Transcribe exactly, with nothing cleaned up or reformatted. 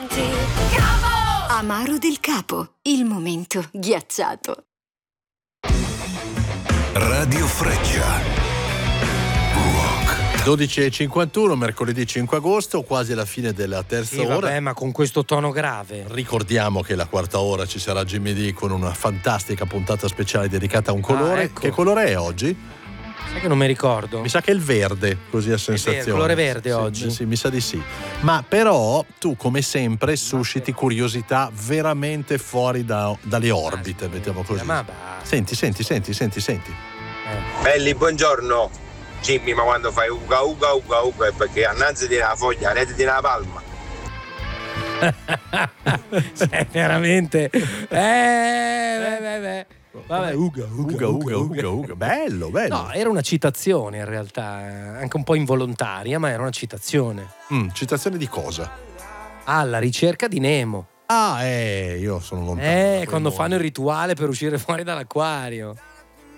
Amaro del Capo, il momento ghiacciato. Radio Freccia. dodici e cinquantuno, mercoledì cinque agosto, quasi alla fine della terza sì, ora. Vabbè, ma con questo tono grave. Ricordiamo che la quarta ora ci sarà Jimmy D con una fantastica puntata speciale dedicata a un colore. Ah, ecco. Che colore è oggi? Sai che non mi ricordo. Mi sa che è il verde, così a sensazione. Il colore verde sì, oggi. Sì, mi sa di sì. Ma però tu, come sempre, susciti curiosità veramente fuori da, dalle orbite, mettiamo così. Ma basta. Senti, senti, senti, senti, senti. Eh. Belli, buongiorno. Jimmy, ma quando fai uga uga uga uga è perché annanzi di una foglia, rete di una palma. Sei veramente. Eh, beh, beh, beh. Vabbè, uga Uga, uga, uga, uga. Bello, bello. No, era una citazione in realtà, anche un po' involontaria, ma era una citazione. Mm, citazione di cosa? Alla ricerca di Nemo. Ah, eh, io sono lontano. Eh, da quando quei fanno il mondi. rituale per uscire fuori dall'acquario.